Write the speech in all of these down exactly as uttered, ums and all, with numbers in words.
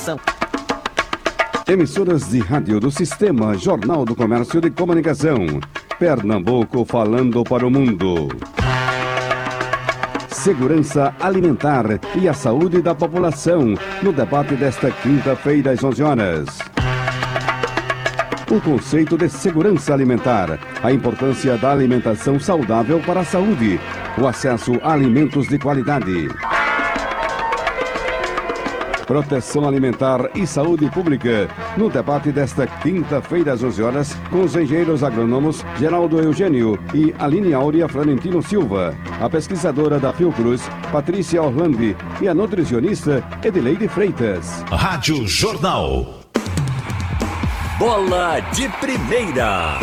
classificação. Emissoras de rádio do Sistema Jornal do Comércio de Comunicação. Pernambuco falando para o mundo. Segurança alimentar e a saúde da população no debate desta quinta-feira às onze horas. O conceito de segurança alimentar, a importância da alimentação saudável para a saúde, o acesso a alimentos de qualidade. Proteção alimentar e saúde pública, no debate desta quinta-feira às onze horas, com os engenheiros agrônomos Geraldo Eugênio e Aline Áurea Florentino Silva, a pesquisadora da Fiocruz, Patrícia Orlandi, e a nutricionista Edileide Freitas. Rádio Jornal. Bola de Primeira.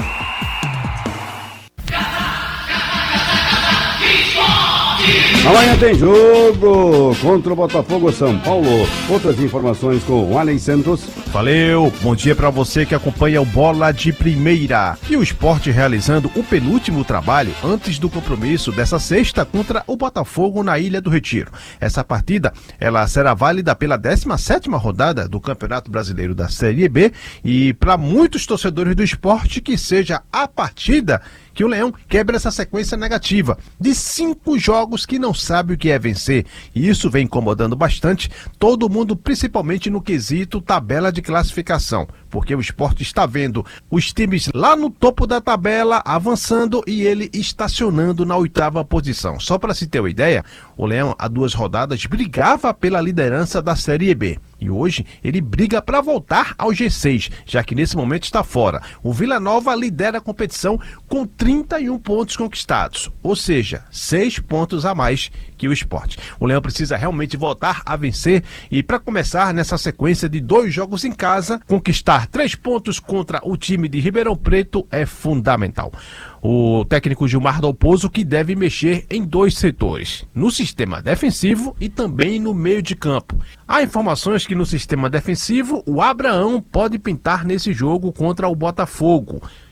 Amanhã tem jogo contra o Botafogo São Paulo. Outras informações com o Alen Santos. Valeu, bom dia pra você que acompanha o Bola de Primeira. E o Sport realizando o penúltimo trabalho antes do compromisso dessa sexta contra o Botafogo na Ilha do Retiro. Essa partida, ela será válida pela décima sétima rodada do Campeonato Brasileiro da Série B e para muitos torcedores do Sport que seja a partida que o Leão quebra essa sequência negativa de cinco jogos que não sabe o que é vencer. E isso vem incomodando bastante todo mundo, principalmente no quesito tabela de classificação. Porque o Sport está vendo os times lá no topo da tabela avançando e ele estacionando na oitava posição. Só para se ter uma ideia, o Leão há duas rodadas brigava pela liderança da Série B. E hoje ele briga para voltar ao G seis, já que nesse momento está fora. O Vila Nova lidera a competição com trinta e um pontos conquistados, ou seja, seis pontos a mais que o Sport. O Leão precisa realmente voltar a vencer e, para começar nessa sequência de dois jogos em casa, conquistar três pontos contra o time de Ribeirão Preto é fundamental. O técnico Gilmar Dalpozo que deve mexer em dois setores, no sistema defensivo e também no meio de campo. Há informações que no sistema defensivo o Abraão pode pintar nesse jogo contra o Botafogo.